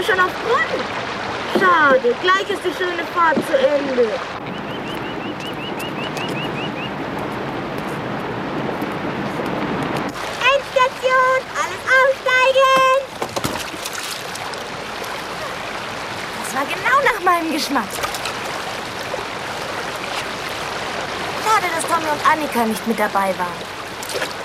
ja schon auf Grund. Schade, gleich ist die schöne Fahrt zu Ende. Endstation, alles aussteigen! Das war genau nach meinem Geschmack. Schade, dass Tommy und Annika nicht mit dabei waren.